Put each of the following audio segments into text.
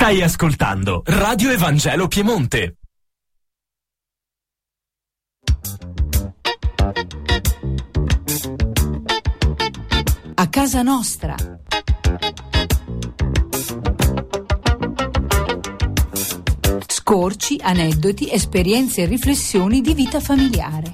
Stai ascoltando Radio Evangelo Piemonte. A casa nostra. Scorci, aneddoti, esperienze e riflessioni di vita familiare.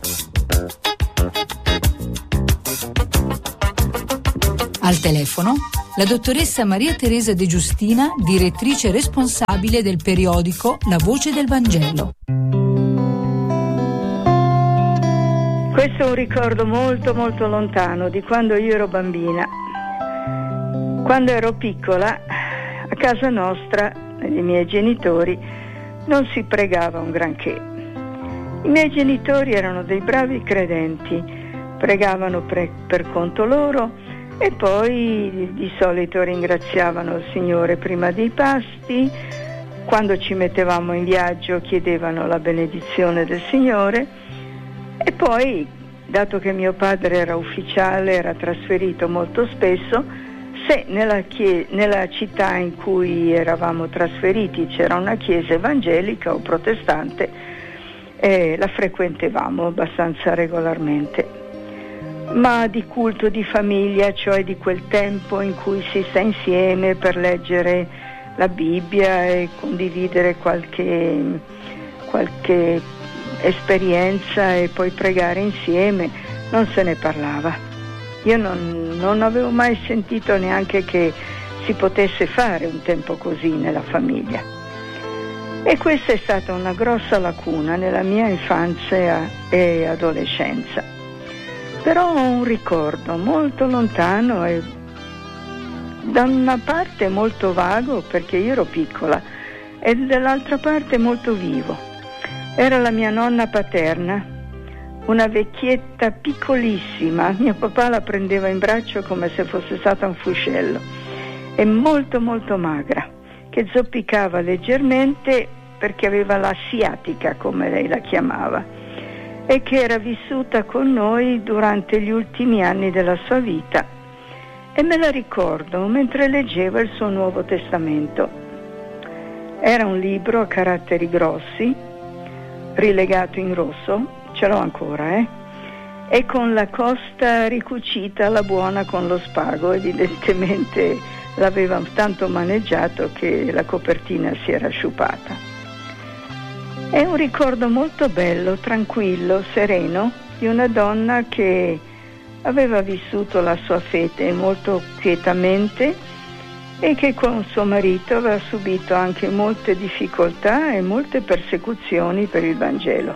Al telefono la dottoressa Maria Teresa De Giustina, direttrice responsabile del periodico La Voce del Vangelo. Questo è un ricordo molto molto lontano di quando io ero bambina. Quando ero piccola, a casa nostra, dei miei genitori, non si pregava un granché. I miei genitori erano dei bravi credenti, pregavano per conto loro e poi di solito ringraziavano il Signore prima dei pasti. Quando ci mettevamo in viaggio chiedevano la benedizione del Signore e poi, dato che mio padre era ufficiale, era trasferito molto spesso, se nella città in cui eravamo trasferiti c'era una chiesa evangelica o protestante, la frequentavamo abbastanza regolarmente. Ma di culto di famiglia, cioè di quel tempo in cui si sta insieme per leggere la Bibbia e condividere qualche esperienza e poi pregare insieme, non se ne parlava. Io non avevo mai sentito neanche che si potesse fare un tempo così nella famiglia. E questa è stata una grossa lacuna nella mia infanzia e adolescenza. Però ho un ricordo molto lontano e da una parte molto vago perché io ero piccola e dall'altra parte molto vivo. Era la mia nonna paterna, una vecchietta piccolissima, mio papà la prendeva in braccio come se fosse stata un fuscello, e molto molto magra, che zoppicava leggermente perché aveva la sciatica, come lei la chiamava, e che era vissuta con noi durante gli ultimi anni della sua vita. E me la ricordo mentre leggeva il suo Nuovo Testamento. Era un libro a caratteri grossi, rilegato in rosso, ce l'ho ancora, e con la costa ricucita alla buona con lo spago. Evidentemente l'aveva tanto maneggiato che la copertina si era sciupata. È un ricordo molto bello, tranquillo, sereno, di una donna che aveva vissuto la sua fede molto quietamente e che con suo marito aveva subito anche molte difficoltà e molte persecuzioni per il Vangelo.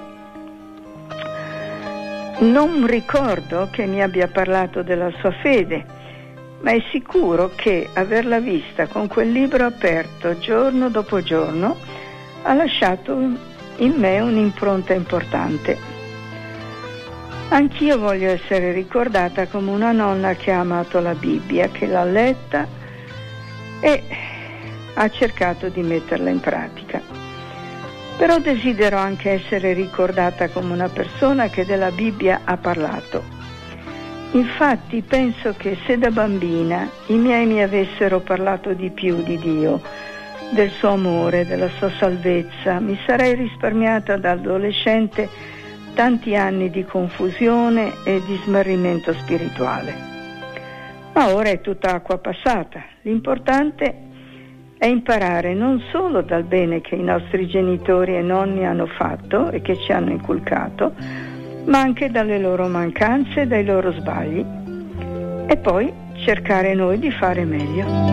Non ricordo che mi abbia parlato della sua fede, ma è sicuro che averla vista con quel libro aperto giorno dopo giorno ha lasciato in me un'impronta importante. Anch'io voglio essere ricordata come una nonna che ha amato la Bibbia, che l'ha letta e ha cercato di metterla in pratica. Però desidero anche essere ricordata come una persona che della Bibbia ha parlato. Infatti penso che se da bambina i miei mi avessero parlato di più di Dio, del suo amore, della sua salvezza, mi sarei risparmiata da adolescente tanti anni di confusione e di smarrimento spirituale. Ma ora è tutta acqua passata. L'importante è imparare non solo dal bene che i nostri genitori e nonni hanno fatto e che ci hanno inculcato, ma anche dalle loro mancanze e dai loro sbagli. E poi cercare noi di fare meglio.